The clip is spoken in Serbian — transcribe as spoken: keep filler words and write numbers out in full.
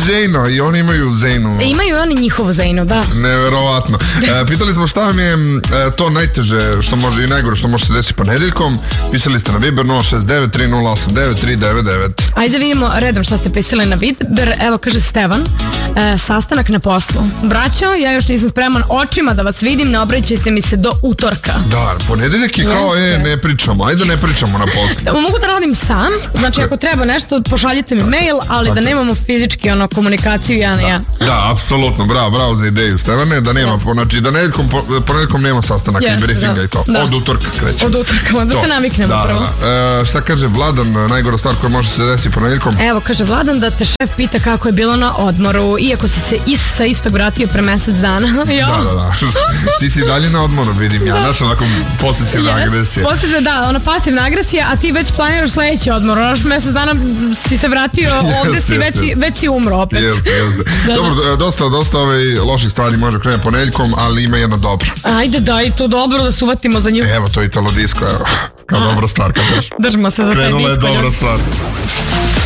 Zejno, i oni imaju Zejnu. E, imaju oni njihovo Zejno, da. Neverovatno. E, pitali smo šta vam je e, to najteže što može i najgore što može se desiti ponedeljkom. Pisali ste na Viber nula šest devet tri nula osam devet tri devet devet. Ajde vidimo redom šta ste pisali na Viber. Evo kaže Stevan, e, sastanak na poslu. Braćo, ja još nisam spreman očima da vas vidim, ne obraćajte mi se do utorka. Da, ponedeljak je kao, e, ne pričamo, ajde ne pričamo na poslu. Da, mogu da radim sam, znači ako treba nešto, pošaljite mi mail, ali da nemamo fizički ono komunikaciju ja na ja. Da, apsolutno, bravo, bravo za ideju, Stevane, da nema, znači da nedeljkom, ponedeljkom nema sastanak i briefinga i to. Od utorka kreće. Od utorka, da se naviknemo prvo. Da, šta kaže Vladan, najgora stvar koja može se desiti ponedeljkom? Evo, kaže Vladan da te šef pita kako je bilo na odmoru, iako si se is, sa istog vratio pre mesec dana. Da, da, da. Ti si dalje na odmoru, vidim ja, znaš, onako posesivna agresija. Posebno, da, ona pasivna agresija, a ti već planiraš sledeći odmor. Ono što mesec dana si se vratio, ovde si već si umro opet. Jeste, jeste. Dobro, dosta, dosta loših stvari može krenuti ponedeljkom, ali ima jedna dobra. Ajde, daj to dobro da se uvatimo za nju. Evo, to je Italo Disco, evo. Kao dobra stvar, kad daš. Držimo se za taj disco. Krenula je dobra stvar.